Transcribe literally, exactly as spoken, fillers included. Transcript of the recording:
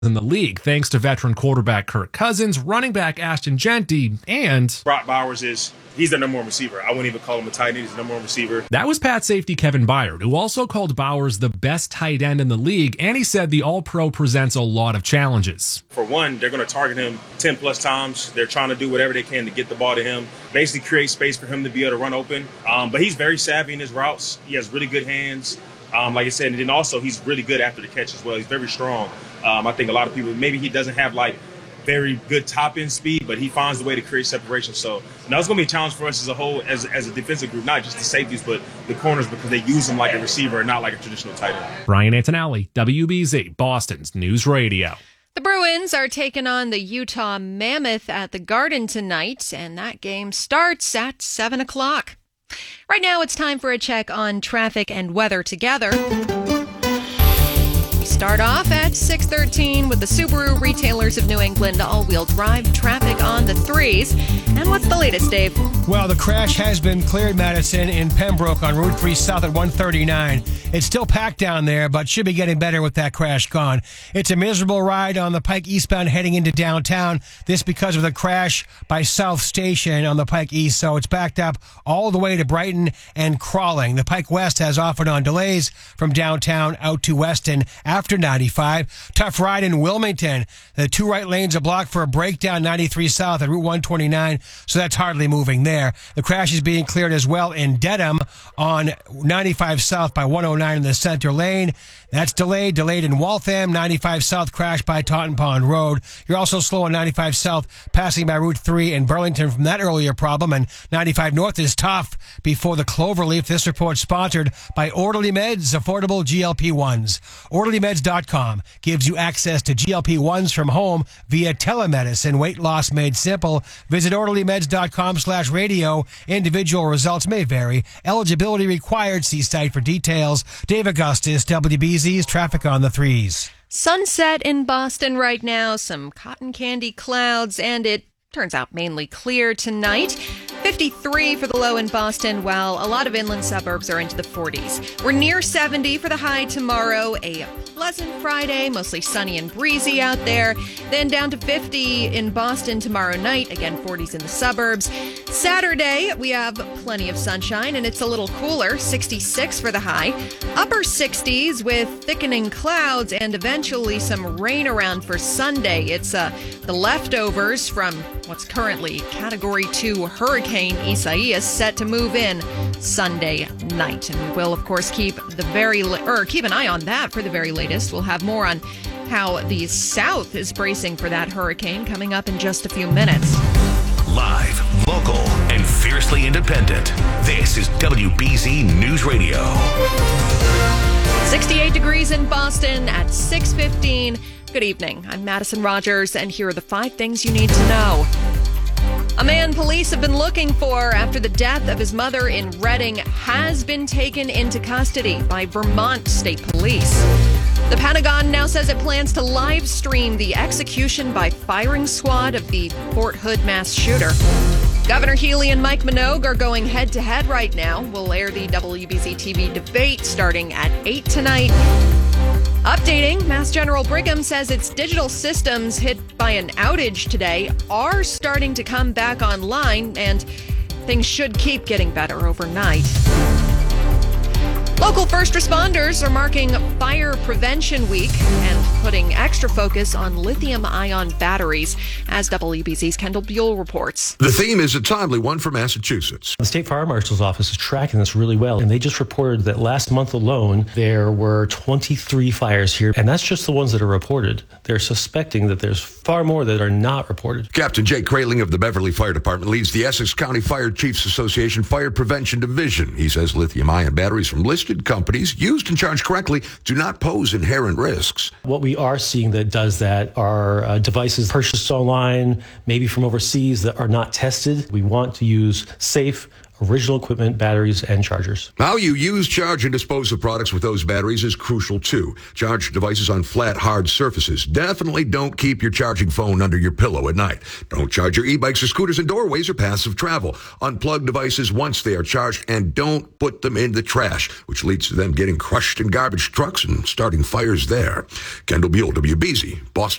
in the league, thanks to veteran quarterback Kirk Cousins, running back Ashton Jeanty, and Brock Bowers is, he's the number one receiver. I wouldn't even call him a tight end. He's the number one receiver. That was Pat safety Kevin Byard, who also called Bowers the best tight end in the league, and he said the All-Pro presents a lot of challenges. For one, they're going to target him ten plus times. They're trying to do whatever they can to get the ball to him, basically create space for him to be able to run open. Um, but he's very savvy in his routes. He has really good hands. Um, like I said, and then also he's really good after the catch as well. He's very strong. Um, I think a lot of people, maybe he doesn't have like very good top end speed, but he finds the way to create separation. So now it's going to be a challenge for us as a whole, as, as a defensive group, not just the safeties, but the corners, because they use him like a receiver and not like a traditional tight end. Brian Antonelli, W B Z, Boston's News Radio. The Bruins are taking on the Utah Mammoth at the Garden tonight, and that game starts at seven o'clock. Right now, it's time for a check on traffic and weather together. We start off at six thirteen with the Subaru Retailers of New England all-wheel drive traffic on the threes. And what's the latest, Dave? Well, the crash has been cleared, Madison, in Pembroke on Route three South at one thirty-nine. It's still packed down there, but should be getting better with that crash gone. It's a miserable ride on the Pike eastbound heading into downtown. This because of the crash by South Station on the Pike East, so it's backed up all the way to Brighton and crawling. The Pike West has offered on delays from downtown out to Weston after ninety-five. Tough ride in Wilmington. The two right lanes are blocked for a breakdown ninety-three South at Route one twenty-nine, so that's hardly moving there. The crash is being cleared as well in Dedham on ninety-five South by one oh nine in the center lane. That's delayed. Delayed in Waltham. ninety-five South crash by Taunton Pond Road. You're also slow on ninety-five South passing by Route three in Burlington from that earlier problem. And ninety-five North is tough before the Cloverleaf. This report sponsored by Orderly Meds, affordable G L P ones. orderly meds dot com gives you access to G L P ones from home via telemedicine. Weight loss made simple. Visit orderly meds dot com slash radio. Individual results may vary. Eligibility required. See site for details. Dave Augustus, W B Z's Traffic on the Threes. Sunset in Boston right now, some cotton candy clouds, and it turns out mainly clear tonight. fifty-three for the low in Boston, while a lot of inland suburbs are into the forties. We're near seventy for the high tomorrow. A pleasant Friday, mostly sunny and breezy out there. Then down to fifty in Boston tomorrow night. Again, forties in the suburbs. Saturday, we have plenty of sunshine, and it's a little cooler. sixty-six for the high. Upper sixties with thickening clouds and eventually some rain around for Sunday. It's uh, the leftovers from what's currently Category two Hurricane Isaias set to move in Sunday night. And we will, of course, keep the very la- or keep an eye on that for the very latest. We'll have more on how the South is bracing for that hurricane coming up in just a few minutes. Live, local, and fiercely independent. This is W B Z News Radio. sixty-eight degrees in Boston at six fifteen. Good evening. I'm Madison Rogers, and here are the five things you need to know. A man police have been looking for after the death of his mother in Reading has been taken into custody by Vermont State Police. The Pentagon now says it plans to live stream the execution by firing squad of the Fort Hood mass shooter. Governor Healy and Mike Minogue are going head-to-head right now. We'll air the W B Z T V debate starting at eight tonight. Updating, Mass General Brigham says its digital systems hit by an outage today are starting to come back online, and things should keep getting better overnight. Local first responders are marking Fire Prevention Week and putting extra focus on lithium-ion batteries, as W B Z's Kendall Buell reports. The theme is a timely one for Massachusetts. The State Fire Marshal's Office is tracking this really well, and they just reported that last month alone, there were twenty-three fires here, and that's just the ones that are reported. They're suspecting that there's far more that are not reported. Captain Jake Kraling of the Beverly Fire Department leads the Essex County Fire Chiefs Association Fire Prevention Division. He says lithium-ion batteries from listed companies, used and charged correctly, do not pose inherent risks. What we are seeing that does that are uh, devices purchased online, maybe from overseas, that are not tested. We want to use safe, original equipment, batteries, and chargers. How you use, charge, and dispose of products with those batteries is crucial, too. Charge devices on flat, hard surfaces. Definitely don't keep your charging phone under your pillow at night. Don't charge your e-bikes or scooters in doorways or paths of travel. Unplug devices once they are charged, and don't put them in the trash, which leads to them getting crushed in garbage trucks and starting fires there. Kendall Buell, W B Z, Boston.